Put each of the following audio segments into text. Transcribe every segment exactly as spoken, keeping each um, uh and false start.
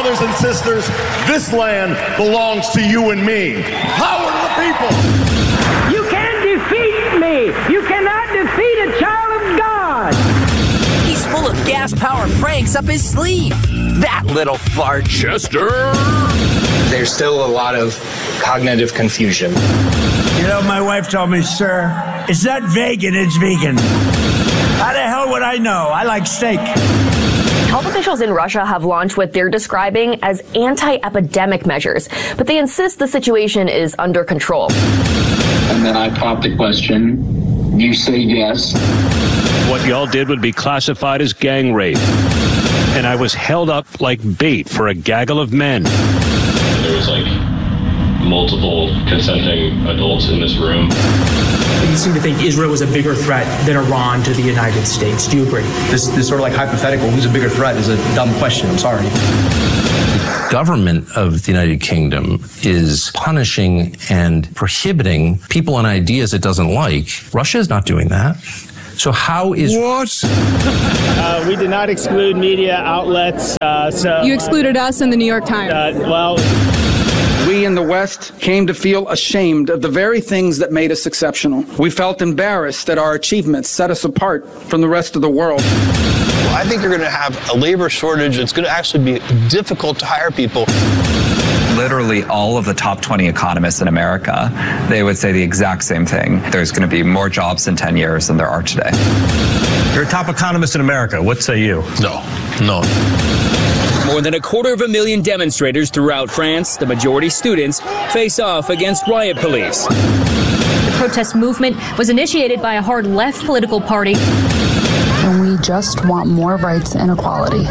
brothers and sisters, this land belongs to you and me. Power to the people. You can't defeat me. You cannot defeat a child of God. He's full of gas-powered pranks up his sleeve. That little fart. Chester. There's still a lot of cognitive confusion. You know, my wife told me, sir, it's not vegan, it's vegan. How the hell would I know? I like steak. Health officials in Russia have launched what they're describing as anti-epidemic measures, but they insist the situation is under control. And then I pop the question. You say yes. What y'all did would be classified as gang rape. And I was held up like bait for a gaggle of men. There was like multiple consenting adults in this room. You seem to think Israel was a bigger threat than Iran to the United States. Do you agree? This, this sort of like hypothetical, who's a bigger threat, is a dumb question. I'm sorry. The government of the United Kingdom is punishing and prohibiting people and ideas it doesn't like. Russia is not doing that. So how is... What? uh, we did not exclude media outlets. Uh, so You excluded us in the New York Times. Uh, well... We in the West came to feel ashamed of the very things that made us exceptional. We felt embarrassed that our achievements set us apart from the rest of the world. Well, I think you're going to have a labor shortage. It's going to actually be difficult to hire people. Literally all of the top twenty economists in America, they would say the exact same thing. There's going to be more jobs in ten years than there are today. You're a top economist in America. What say you? No, no. More than a quarter of a million demonstrators throughout France, the majority students, face off against riot police. The protest movement was initiated by a hard left political party. And we just want more rights and equality.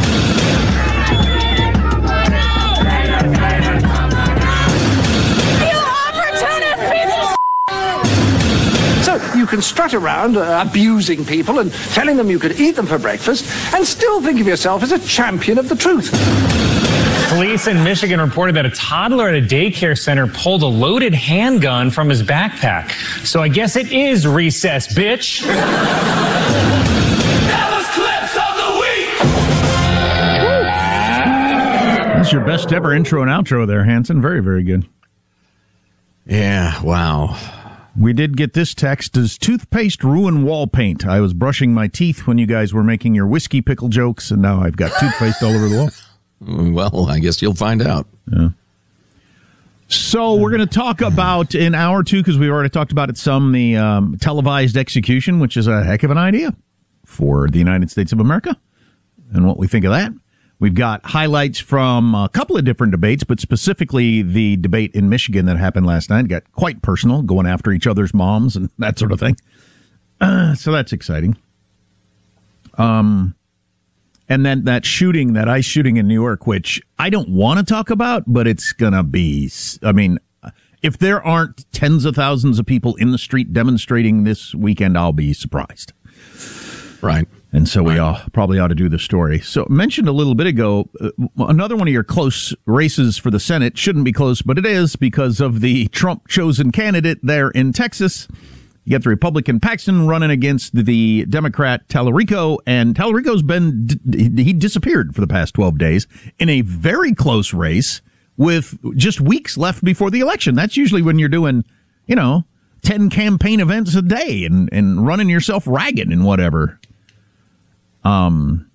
You can strut around uh, abusing people and telling them you could eat them for breakfast and still think of yourself as a champion of the truth. Police in Michigan reported that a toddler at a daycare center pulled a loaded handgun from his backpack. So I guess it is recess, bitch. That was Clips of the Week. That's your best ever intro and outro there, Hanson. Very, very good. Yeah, wow. We did get this text. Does toothpaste ruin wall paint? I was brushing my teeth when you guys were making your whiskey pickle jokes, and now I've got toothpaste all over the wall. Well, I guess you'll find out. Yeah. So we're going to talk about, in hour two, because we've already talked about it some, the um, televised execution, which is a heck of an idea for the United States of America, and what we think of that. We've got highlights from a couple of different debates, but specifically the debate in Michigan that happened last night. It got quite personal, going after each other's moms and that sort of thing. Uh, so that's exciting. Um, and then that shooting, that ICE shooting in New York, which I don't want to talk about, but it's going to be, I mean, if there aren't tens of thousands of people in the street demonstrating this weekend, I'll be surprised. Right. And so we all probably ought to do the story. So mentioned a little bit ago, uh, another one of your close races for the Senate shouldn't be close, but it is because of the Trump chosen candidate there in Texas. You got the Republican Paxton running against the Democrat Tallarico, and Tallarico's been, he disappeared for the past twelve days in a very close race with just weeks left before the election. That's usually when you're doing, you know, ten campaign events a day and, and running yourself ragged and whatever. Um,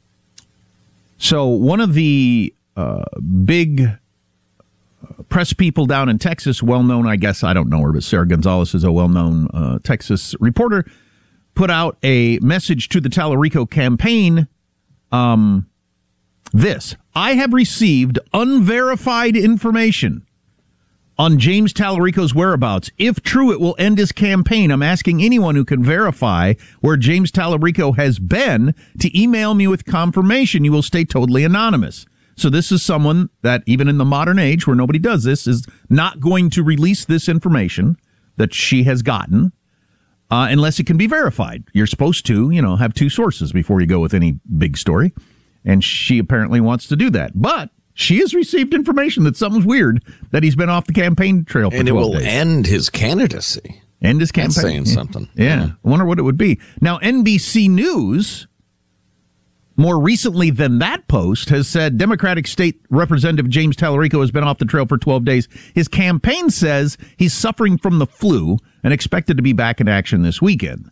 so one of the uh, big press people down in Texas, well-known, I guess, I don't know her, but Sarah Gonzalez is a well-known uh, Texas reporter, put out a message to the Tallarico campaign. Um, this, I have received unverified information on James Tallarico's whereabouts. If true, it will end his campaign. I'm asking anyone who can verify where James Tallarico has been to email me with confirmation. You will stay totally anonymous. So this is someone that, even in the modern age where nobody does this, is not going to release this information that she has gotten uh, unless it can be verified. You're supposed to, you know, have two sources before you go with any big story. And she apparently wants to do that. But she has received information that something's weird, that he's been off the campaign trail for and twelve days. And it will end his candidacy. End his campaign. That's saying something. Yeah. yeah. I wonder what it would be. Now, N B C News more recently than that post, has said Democratic State Representative James Tallarico has been off the trail for twelve days. His campaign says he's suffering from the flu and expected to be back in action this weekend.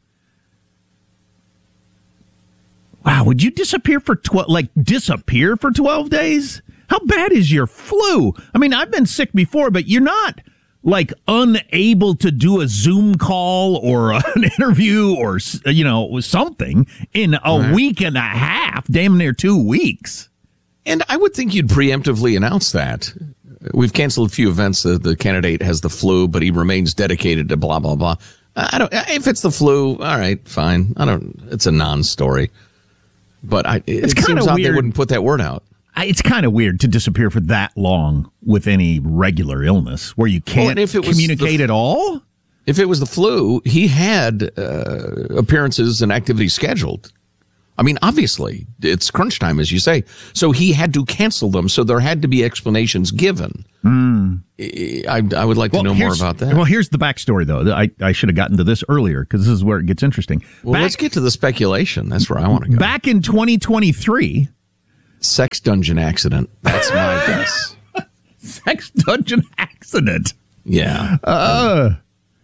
Wow, would you disappear for twelve, like disappear for twelve days? How bad is your flu? I mean, I've been sick before, but you're not like unable to do a Zoom call or an interview or, you know, something in a right. week and a half, damn near two weeks. And I would think you'd preemptively announce that. We've canceled a few events. The, the candidate has the flu, but he remains dedicated to blah, blah, blah. I don't, if it's the flu, all right, fine. I don't, it's a non-story. But I, it, it seems odd they wouldn't put that word out. It's kind of weird to disappear for that long with any regular illness where you can't well, if it communicate the, at all. If it was the flu, he had uh, appearances and activities scheduled. I mean, obviously, it's crunch time, as you say. So he had to cancel them. So there had to be explanations given. Mm. I, I would like well, to know more about that. Well, here's the backstory, though. I, I should have gotten to this earlier because this is where it gets interesting. Well, Back, let's get to the speculation. That's where I want to go. Back in twenty twenty-three... Sex dungeon accident. That's my guess. Sex dungeon accident. Yeah. Uh,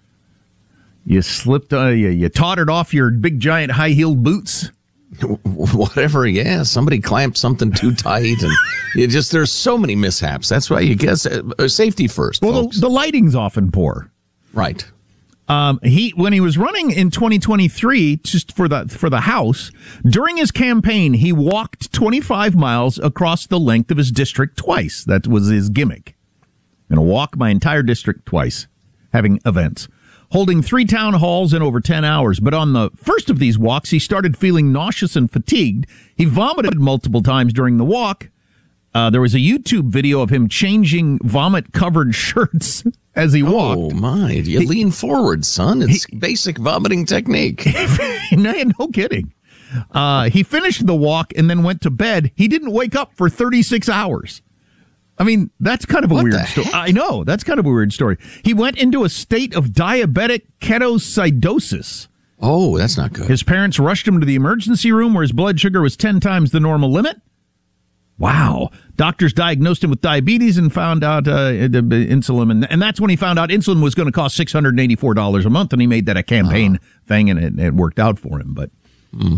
you slipped, uh, you, you tottered off your big giant high heeled boots. Whatever, yeah. Somebody clamped something too tight, and you just there's so many mishaps. That's why you guess uh, safety first. Well, folks. The, the lighting's often poor. Right. Um, he when he was running in twenty twenty-three, just for the for the House, during his campaign, he walked twenty-five miles across the length of his district twice. That was his gimmick. I'm going to walk my entire district twice, having events, holding three town halls in over ten hours. But on the first of these walks, he started feeling nauseous and fatigued. He vomited multiple times during the walk. Uh, there was a YouTube video of him changing vomit-covered shirts as he walked. Oh, my. You he, lean forward, son. It's he, basic vomiting technique. no, no kidding. Uh, he finished the walk and then went to bed. He didn't wake up for thirty-six hours. I mean, that's kind of a what weird story. I know. That's kind of a weird story. He went into a state of diabetic ketoacidosis. Oh, that's not good. His parents rushed him to the emergency room where his blood sugar was ten times the normal limit. Wow. Doctors diagnosed him with diabetes and found out uh, insulin. And, and that's when he found out insulin was going to cost six hundred eighty-four dollars a month. And he made that a campaign uh-huh. thing, and it, it worked out for him. But mm.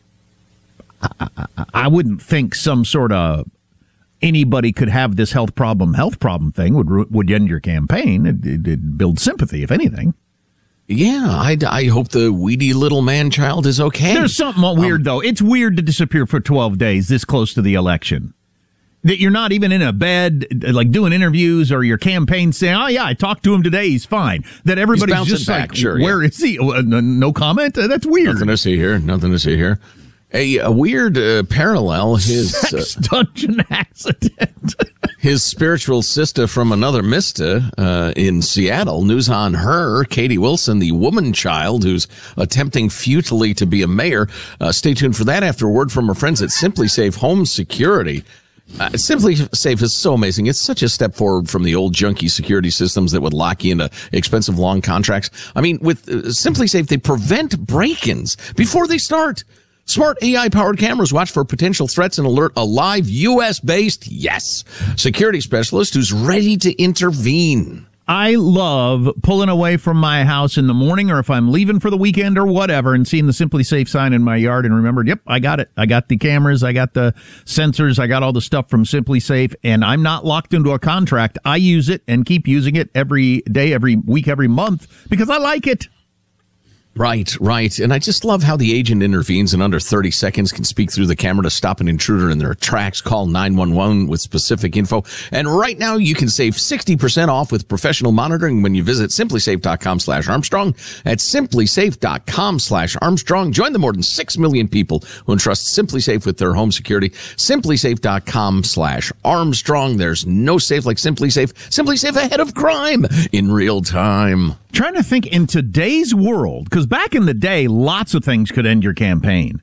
I, I, I wouldn't think some sort of anybody could have this health problem, health problem thing would would end your campaign. It, it, it builds sympathy, if anything. Yeah, I, I hope the weedy little man-child is okay. There's something weird, um, though. It's weird to disappear for twelve days this close to the election. That you're not even in a bed, like doing interviews or your campaign saying, oh, yeah, I talked to him today, he's fine. That everybody's just back. like, sure, where yeah. is he? Uh, no comment? Uh, that's weird. Nothing to see here. Nothing to see here. A, a weird uh, parallel, his Sex uh, dungeon accident. His spiritual sister from another mister uh, in Seattle. News on her, Katie Wilson, the woman child who's attempting futilely to be a mayor. Uh, stay tuned for that after a word from our friends at Simply Safe Home Security. Uh, Simply Safe is so amazing. It's such a step forward from the old junky security systems that would lock you into expensive long contracts. I mean, with uh, Simply Safe, they prevent break-ins before they start. Smart A I-powered cameras watch for potential threats and alert a live U S-based, yes, security specialist who's ready to intervene. I love pulling away from my house in the morning or if I'm leaving for the weekend or whatever and seeing the Simply Safe sign in my yard and remembered, yep, I got it. I got the cameras. I got the sensors. I got all the stuff from Simply Safe, and I'm not locked into a contract. I use it and keep using it every day, every week, every month because I like it. Right, right. And I just love how the agent intervenes in under thirty seconds, can speak through the camera to stop an intruder in their tracks, call nine one one with specific info. And right now you can save sixty percent off with professional monitoring when you visit simplysafe.com slash Armstrong. At simplysafe.com slash Armstrong. Join the more than six million people who entrust Simply Safe with their home security. simplysafe.com slash Armstrong. There's no safe like Simply Safe. Simply Safe ahead of crime in real time. Trying to think in today's world, because back in the day, lots of things could end your campaign.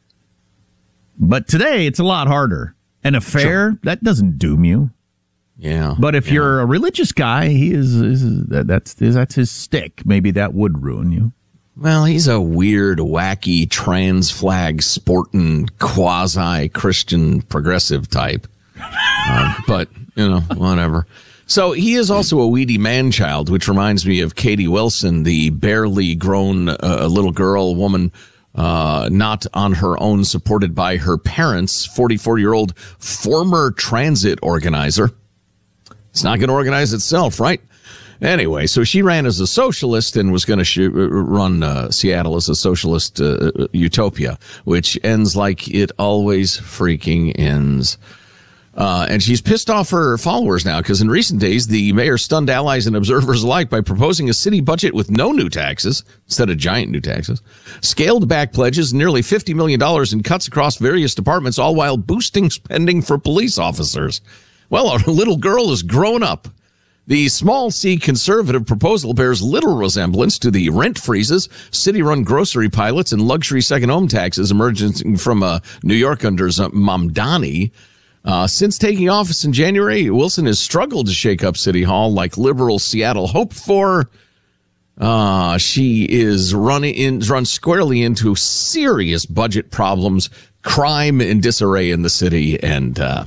But today, it's a lot harder. An affair, sure. that doesn't doom you. Yeah. But if yeah. you're a religious guy, he is, is that, that's that's his stick. Maybe that would ruin you. Well, he's a weird, wacky, trans flag sporting, quasi-Christian progressive type. Uh, but, you know, whatever. So he is also a weedy man-child, which reminds me of Katie Wilson, the barely grown uh, little girl, woman, uh, not on her own, supported by her parents, forty-four-year-old former transit organizer. It's not going to organize itself, right? Anyway, so she ran as a socialist and was going to sh- run uh, Seattle as a socialist uh, utopia, which ends like it always freaking ends. Uh, and she's pissed off her followers now because in recent days, the mayor stunned allies and observers alike by proposing a city budget with no new taxes instead of giant new taxes, scaled back pledges, nearly fifty million dollars in cuts across various departments, all while boosting spending for police officers. Well, our little girl is grown up. The small C conservative proposal bears little resemblance to the rent freezes, city-run grocery pilots, and luxury second home taxes emerging from uh, New York under Mamdani. Uh, since taking office in January, Wilson has struggled to shake up City Hall like liberal Seattle hoped for. Uh, she is running in, run squarely into serious budget problems, crime and disarray in the city, and uh,